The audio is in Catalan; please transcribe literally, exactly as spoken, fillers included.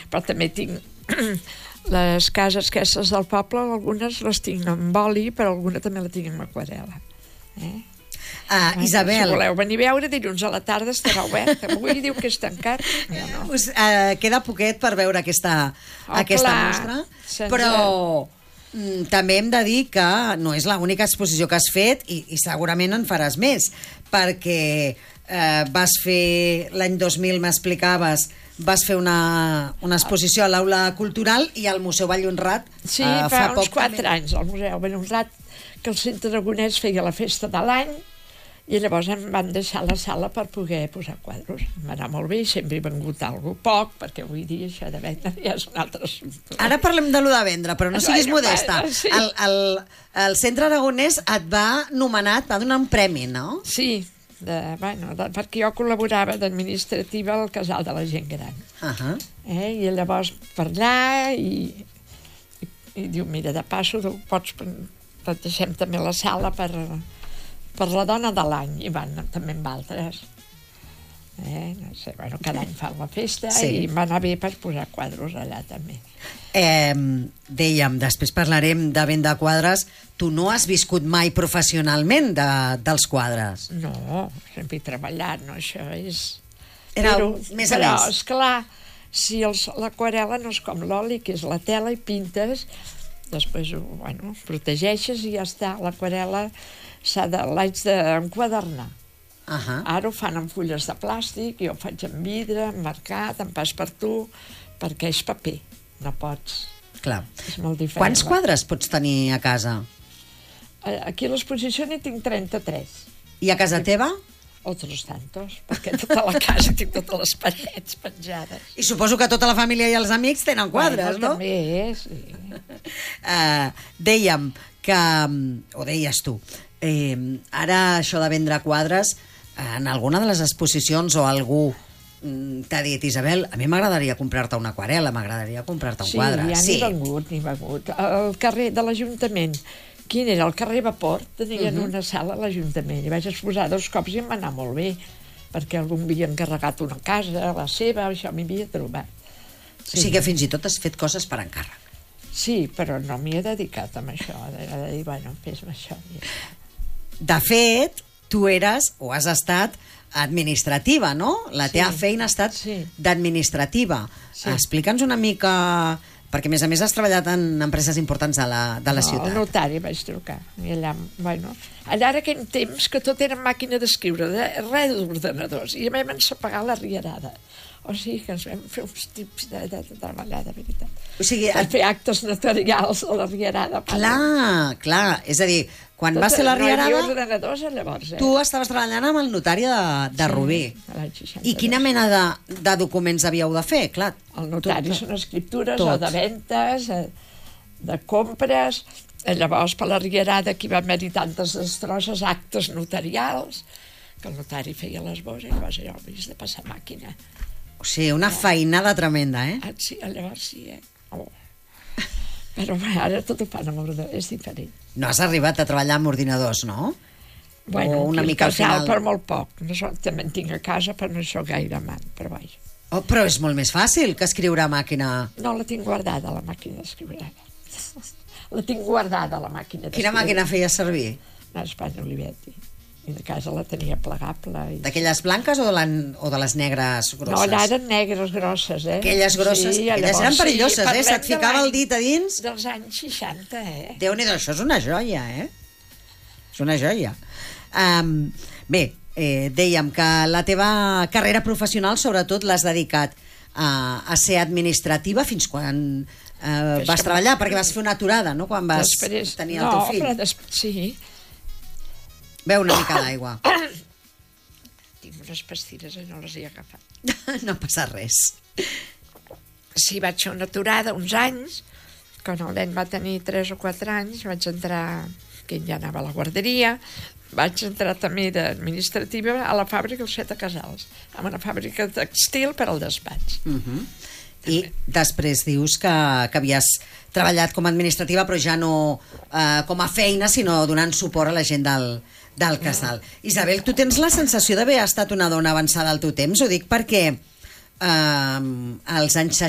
però també tinc les cases aquestes del poble, algunes les tinc amb oli, però alguna també la tinc amb aquarel·la. Eh? Uh, Isabel... Si voleu venir a veure, dilluns a la tarda estarà obert. Avui diu que és tancat. No, no. Us, uh, queda poquet per veure aquesta, oh, aquesta clar, mostra, sense... però mm, també hem de dir que no és l'única exposició que has fet i, i segurament en faràs més, perquè uh, vas fer l'any dos mil, m'explicaves, vas fer una, una exposició a l'Aula Cultural i al Museu Vallhonrat. Sí, uh, fa, fa uns poc quatre també. anys, al Museu Vallhonrat, que el Centre Aragonès feia la festa de l'any i llavors em van deixar la sala per poder posar quadros. Em va anar molt bé i sempre he vengut algú poc, perquè avui dia això de vendre ja és un altre assumpte. Ara parlem de lo de vendre, però no siguis Bueno, modesta. bueno, sí. el, el, el Centre Aragonès et va nomenar, et va donar un premi, no? Sí, de, bueno, de, perquè jo col·laborava d'administrativa al casal de la gent gran. Uh -huh. eh? I llavors per allà i, i, i diu, mira, de passo tu pots, et deixem també la sala per, per la dona de l'any, i van també amb altres. Eh? No sé, bueno, cada any fan la festa, sí. I va anar bé per posar quadros allà també. Eh, dèiem, després parlarem de venda de quadres. Tu no has viscut mai professionalment de, dels quadres? No, sempre he treballat, no? Això és... Era però, més a però, més. esclar, si l'aquarel·la no és com l'oli, que és la tela i pintes, després ho bueno, protegeixes i ja està. L'aquarel·la l'haig d'enquadernar. Uh -huh. Ara ho fan amb fulles de plàstic, jo ho faig amb vidre, amb marcat, amb pas per tu, perquè és paper, no pots... Clar. És molt diferent. Quants quadres pots tenir a casa? Aquí a l'exposició n'hi tinc trenta-tres. I a casa teva? Otros tantos, perquè tota la casa tinc totes les parets penjades. I suposo que tota la família i els amics tenen quadres, bueno, no? També és. Sí. Uh, dèiem que, o deies tu, eh, ara això de vendre quadres, en alguna de les exposicions o algú t'ha dit, Isabel, a mi m'agradaria comprar-te una aquarel·la, m'agradaria comprar-te un sí, quadre. Ja sí, ja n'hi vengut, n'hi vengut. Al carrer de l'Ajuntament, quin era? El carrer Vapor, tenien uh -huh. una sala a l'Ajuntament, i vaig exposar dos cops i em va anar molt bé, perquè algú m'havia encarregat una casa, la seva, això m'hi havia trobat. Sí. O sigui que fins i tot has fet coses per encàrrec. Sí, però no m'hi he dedicat a això, de, de dir, bueno, fes-me això. De fet, tu eres, o has estat, administrativa, no? La sí. teva feina ha estat sí. d'administrativa. Sí. Explica'ns una mica... Perquè, a més a més, has treballat en empreses importants de la, de la no, ciutat. Al notari vaig trucar. I allà, bueno, allà era aquell temps que tot era màquina d'escriure, de, res d'ordenadors, i vam ensapagar la riarada. O sigui que ens vam fer uns tips de, de, de treballar, de veritat. O sigui, per fer actes notarials a la riarada. Clar, clar. És a dir, quan tot, va ser la riarada... No hi havia ordenadors, llavors. Eh? Tu estaves treballant amb el notari de, de sí, Rubí. seixanta-dos. I quina mena de, de documents havíeu de fer? Clar, el notari tot, són escriptures, tot. o de ventes, de compres. Llavors, per la riarada, aquí va haver-hi tantes destrosses, actes notarials, que el notari feia les bosses i llavors allò ho havies de passar màquina. O sigui, una feinada tremenda, eh? Ah, sí, llavors sí, eh? Oh. Però bé, ara tot ho fan amb ordinador, és diferent. No has arribat a treballar amb ordinadors, no? Bueno, o una mica al final... per molt poc. No so, també en tinc a casa, però no sóc gaire amant, però vaja. Oh, però és molt més fàcil que escriure a màquina. No, la tinc guardada, la màquina d'escriure. La tinc guardada, la màquina d'escriure. Quina màquina feies servir? La Espanya Olivetti. I de casa la tenia plegable. I... D'aquelles blanques o de, la, o de les negres grosses? No, allà eren negres grosses, eh? Aquelles grosses, sí, aquelles llavors, eren perilloses, sí, eh? Se't ficava el dit a dins. Dels anys seixanta, eh? Déu-n'hi-do, això és una joia, eh? És una joia. Um, bé, eh, dèiem que la teva carrera professional sobretot l'has dedicat a, a ser administrativa fins quan eh, vas treballar, perquè vas fer una aturada, no?, quan vas després, tenir el no, teu fill. Però després, sí. Beu una mica d'aigua. Tinc unes pastilles i no les he agafat. No passa res. Sí, vaig fer una aturada uns anys, quan el nen va tenir tres o quatre anys, vaig entrar, que ja anava a la guarderia, vaig entrar també d'administrativa a la fàbrica Els Set a Casals, amb una fàbrica textil per al despatx. Uh -huh. I després dius que, que havies treballat com a administrativa, però ja no eh, com a feina, sinó donant suport a la gent del, del casal. Isabel, tu tens la sensació d'haver estat una dona avançada al teu temps? Ho dic perquè eh, als anys